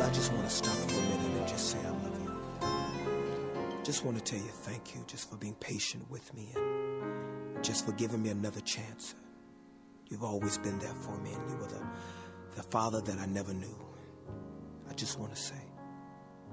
I just want to stop for a minute and just say I love you. Just want to tell you thank you just for being patient with me and just for giving me another chance. You've always been there for me, and you were the father that I never knew. I just want to say